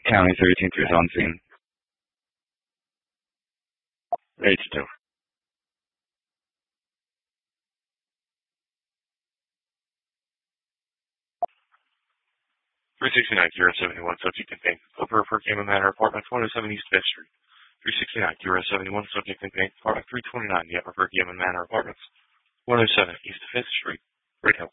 County 13th is on scene. Ready to do. 369 Euro 71 subject contained. Over for Cayman Manor Apartments 107 East 5th Street. 369 Euro 71 subject contained. Apartment 329 the Upper Cayman Manor Apartments 107 East 5th Street. Great Hill.